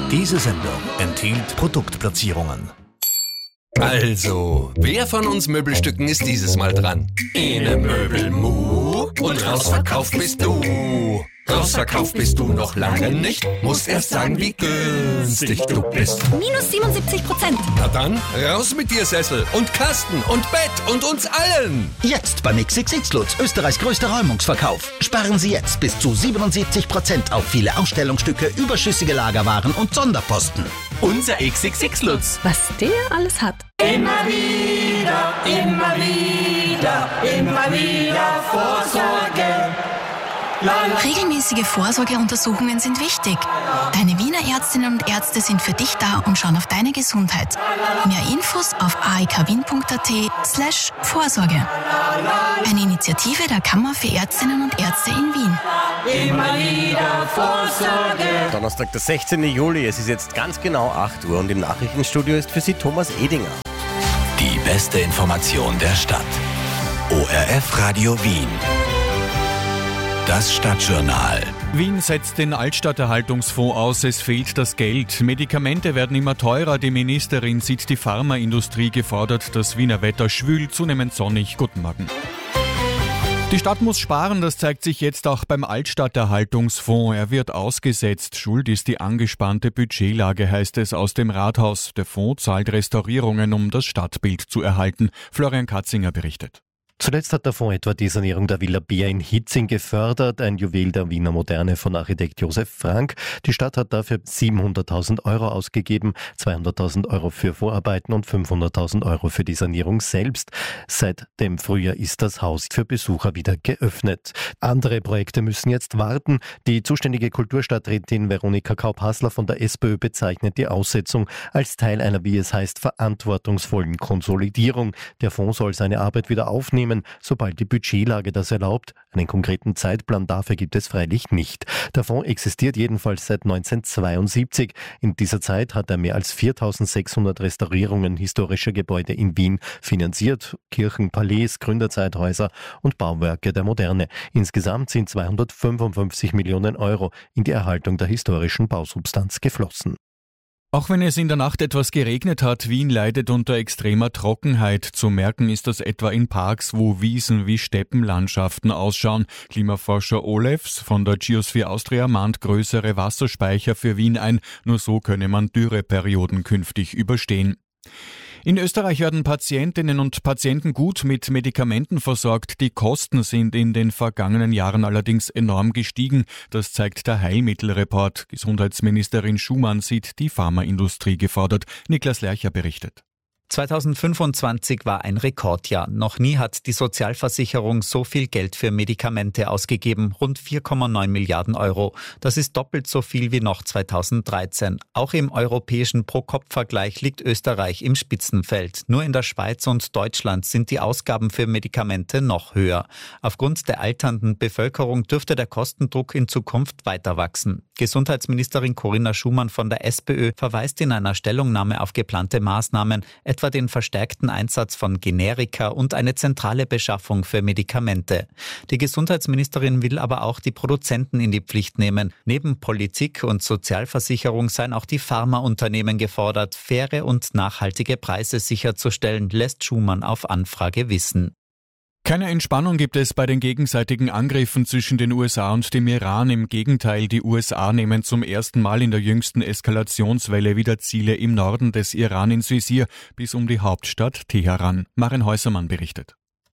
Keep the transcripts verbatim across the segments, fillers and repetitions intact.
Diese Sendung enthielt Produktplatzierungen. Also, wer von uns Möbelstücken ist dieses Mal dran? Ene Möbelmu und rausverkauft bist du. Rausverkauft bist du noch lange nicht, musst erst sagen, wie günstig du bist. Minus siebenundsiebzig Prozent. Na dann, raus mit dir Sessel und Kasten und Bett und uns allen. Jetzt beim X X X Lutz, Österreichs größter Räumungsverkauf. Sparen Sie jetzt bis zu siebenundsiebzig Prozent auf viele Ausstellungsstücke, überschüssige Lagerwaren und Sonderposten. Unser X X X Lutz. Was der alles hat. Immer wieder, immer wieder, immer wieder Vorsorge. Regelmäßige Vorsorgeuntersuchungen sind wichtig. Deine Wiener Ärztinnen und Ärzte sind für dich da und schauen auf deine Gesundheit. Mehr Infos auf a e k wien punkt a t slash Vorsorge. Eine Initiative der Kammer für Ärztinnen und Ärzte in Wien. Immer wieder Vorsorge. Donnerstag, der sechzehnte Juli, es ist jetzt ganz genau acht Uhr und im Nachrichtenstudio ist für Sie Thomas Edinger. Die beste Information der Stadt. O R F Radio Wien. Das Stadtjournal. Wien setzt den Altstadterhaltungsfonds aus, es fehlt das Geld. Medikamente werden immer teurer, die Ministerin sieht die Pharmaindustrie gefordert, das Wiener Wetter schwül, zunehmend sonnig. Guten Morgen. Die Stadt muss sparen, das zeigt sich jetzt auch beim Altstadterhaltungsfonds. Er wird ausgesetzt. Schuld ist die angespannte Budgetlage, heißt es aus dem Rathaus. Der Fonds zahlt Restaurierungen, um das Stadtbild zu erhalten. Florian Katzinger berichtet. Zuletzt hat der Fonds etwa die Sanierung der Villa Beer in Hitzing gefördert, ein Juwel der Wiener Moderne von Architekt Josef Frank. Die Stadt hat dafür siebenhunderttausend Euro ausgegeben, zweihunderttausend Euro für Vorarbeiten und fünfhunderttausend Euro für die Sanierung selbst. Seit dem Frühjahr ist das Haus für Besucher wieder geöffnet. Andere Projekte müssen jetzt warten. Die zuständige Kulturstadträtin Veronika Kaup-Hassler von der SPÖ bezeichnet die Aussetzung als Teil einer, wie es heißt, verantwortungsvollen Konsolidierung. Der Fonds soll seine Arbeit wieder aufnehmen, sobald die Budgetlage das erlaubt. Einen konkreten Zeitplan dafür gibt es freilich nicht. Der Fonds existiert jedenfalls seit neunzehnhundertzweiundsiebzig. In dieser Zeit hat er mehr als viertausendsechshundert Restaurierungen historischer Gebäude in Wien finanziert. Kirchen, Palais, Gründerzeithäuser und Bauwerke der Moderne. Insgesamt sind zweihundertfünfundfünfzig Millionen Euro in die Erhaltung der historischen Bausubstanz geflossen. Auch wenn es in der Nacht etwas geregnet hat, Wien leidet unter extremer Trockenheit. Zu merken ist das etwa in Parks, wo Wiesen wie Steppenlandschaften ausschauen. Klimaforscher Olefs von der Geosphere Austria mahnt größere Wasserspeicher für Wien ein. Nur so könne man Dürreperioden künftig überstehen. In Österreich werden Patientinnen und Patienten gut mit Medikamenten versorgt. Die Kosten sind in den vergangenen Jahren allerdings enorm gestiegen. Das zeigt der Heilmittelreport. Gesundheitsministerin Schumann sieht die Pharmaindustrie gefordert. Niklas Lercher berichtet. zweitausendfünfundzwanzig war ein Rekordjahr. Noch nie hat die Sozialversicherung so viel Geld für Medikamente ausgegeben, rund vier Komma neun Milliarden Euro. Das ist doppelt so viel wie noch zweitausenddreizehn. Auch im europäischen Pro-Kopf-Vergleich liegt Österreich im Spitzenfeld. Nur in der Schweiz und Deutschland sind die Ausgaben für Medikamente noch höher. Aufgrund der alternden Bevölkerung dürfte der Kostendruck in Zukunft weiter wachsen. Gesundheitsministerin Corinna Schumann von der SPÖ verweist in einer Stellungnahme auf geplante Maßnahmen, etwa den verstärkten Einsatz von Generika und eine zentrale Beschaffung für Medikamente. Die Gesundheitsministerin will aber auch die Produzenten in die Pflicht nehmen. Neben Politik und Sozialversicherung seien auch die Pharmaunternehmen gefordert, faire und nachhaltige Preise sicherzustellen, lässt Schumann auf Anfrage wissen. Keine Entspannung gibt es bei den gegenseitigen Angriffen zwischen den U S A und dem Iran. Im Gegenteil, die U S A nehmen zum ersten Mal in der jüngsten Eskalationswelle wieder Ziele im Norden des Iran ins Visier, bis um die Hauptstadt Teheran. Maren Häusermann berichtet.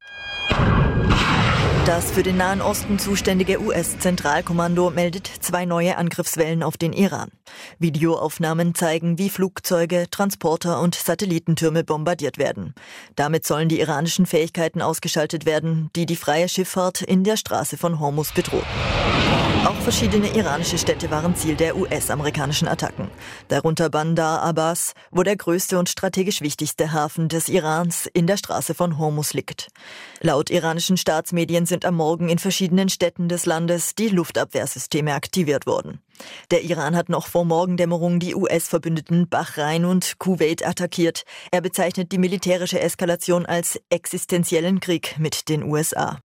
Das für den Nahen Osten zuständige U S-Zentralkommando meldet zwei neue Angriffswellen auf den Iran. Videoaufnahmen zeigen, wie Flugzeuge, Transporter und Satellitentürme bombardiert werden. Damit sollen die iranischen Fähigkeiten ausgeschaltet werden, die die freie Schifffahrt in der Straße von Hormuz bedrohen. Auch verschiedene iranische Städte waren Ziel der U S-amerikanischen Attacken. Darunter Bandar Abbas, wo der größte und strategisch wichtigste Hafen des Irans in der Straße von Hormuz liegt. Laut iranischen Staatsmedien sind am Morgen in verschiedenen Städten des Landes die Luftabwehrsysteme aktiviert worden. Der Iran hat noch vor Morgendämmerung die U S-Verbündeten Bahrain und Kuwait attackiert. Er bezeichnet die militärische Eskalation als existenziellen Krieg mit den U S A.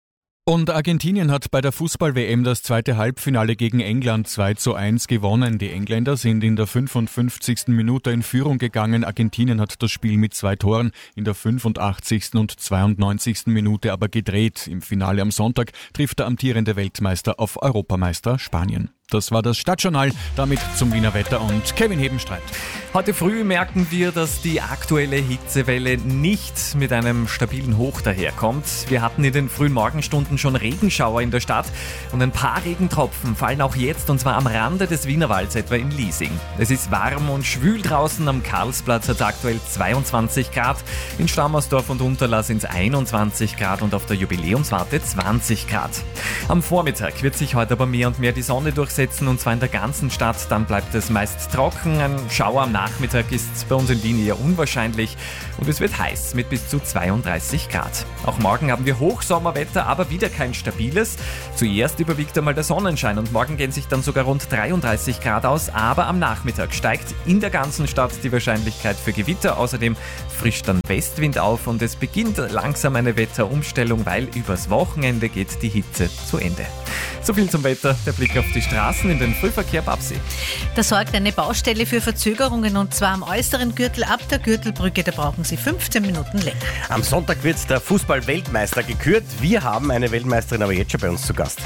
Und Argentinien hat bei der Fußball-W M das zweite Halbfinale gegen England zwei zu eins gewonnen. Die Engländer sind in der fünfundfünfzigsten Minute in Führung gegangen. Argentinien hat das Spiel mit zwei Toren in der fünfundachtzigsten und zweiundneunzigsten Minute aber gedreht. Im Finale am Sonntag trifft der amtierende Weltmeister auf Europameister Spanien. Das war das Stadtjournal, damit zum Wiener Wetter und Kevin Hebenstreit. Heute früh merken wir, dass die aktuelle Hitzewelle nicht mit einem stabilen Hoch daherkommt. Wir hatten in den frühen Morgenstunden schon Regenschauer in der Stadt und ein paar Regentropfen fallen auch jetzt, und zwar am Rande des Wienerwalds, etwa in Liesing. Es ist warm und schwül draußen, am Karlsplatz hat es aktuell zweiundzwanzig Grad, in Stammersdorf und Unterla sind es einundzwanzig Grad und auf der Jubiläumswarte zwanzig Grad. Am Vormittag wird sich heute aber mehr und mehr die Sonne durchsetzen, und zwar in der ganzen Stadt. Dann bleibt es meist trocken. Ein Schauer am Nachmittag ist bei uns in Wien eher unwahrscheinlich und es wird heiß mit bis zu zweiunddreißig Grad. Auch morgen haben wir Hochsommerwetter, aber wieder kein stabiles. Zuerst überwiegt einmal der Sonnenschein und morgen gehen sich dann sogar rund dreiunddreißig Grad aus, aber am Nachmittag steigt in der ganzen Stadt die Wahrscheinlichkeit für Gewitter. Außerdem frischt dann Westwind auf und es beginnt langsam eine Wetterumstellung, weil übers Wochenende geht die Hitze zu Ende. So viel zum Wetter, der Blick auf die Straßen in den Frühverkehr, Babsi. Da sorgt eine Baustelle für Verzögerungen, und zwar am äußeren Gürtel ab der Gürtelbrücke. Da brauchen Sie fünfzehn Minuten länger. Am Sonntag wird der Fußball-Weltmeister gekürt. Wir haben eine Weltmeisterin aber jetzt schon bei uns zu Gast.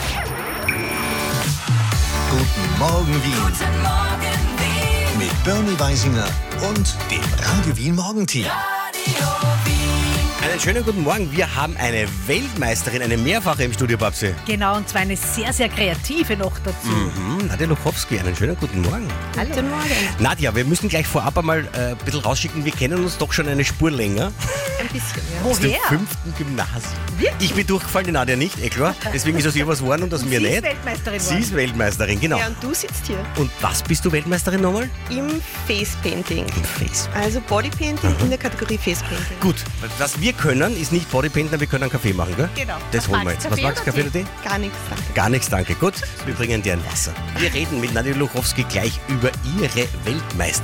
Guten Morgen Wien. Guten Morgen Wien. Mit Bernie Weisinger und dem Radio Wien Morgenteam. Radio Wien. Einen schönen guten Morgen. Wir haben eine Weltmeisterin, eine mehrfache im Studio, Babsi. Genau, und zwar eine sehr, sehr kreative noch dazu. Mhm, Nadja Luchowski, einen schönen guten Morgen. Hallo. Guten Morgen. Nadja, wir müssen gleich vorab einmal äh, ein bisschen rausschicken. Wir kennen uns doch schon eine Spur länger. Ein bisschen, ja. Aus dem Woher? fünften Gymnasium. Wirklich? Ich bin durchgefallen, die Nadja nicht, eh klar. Deswegen ist aus ihr was geworden und aus mir Sie nicht. ist Weltmeisterin Sie geworden. ist Weltmeisterin, genau. Ja, und du sitzt hier. Und was bist du Weltmeisterin nochmal? Im Face Painting. Im Face. Also Bodypainting in der Kategorie Face Painting. Gut, was wir können, ist nicht Bodypainting, wir können einen Kaffee machen, gell? Genau. Das holen wir jetzt. Was magst du, Kaffee oder Tee? Gar nichts, danke. Gar nichts, danke. Gut, wir bringen dir ein Wasser. Wir reden mit Nadja Luchowski gleich über ihre Weltmeisterschaft.